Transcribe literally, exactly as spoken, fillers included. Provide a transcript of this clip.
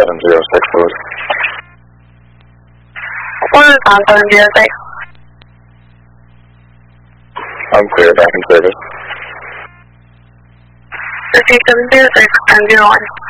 seven zero six, Louis. one five seven zero six. I'm clear, back in service. Fifty seven zero six and zero one.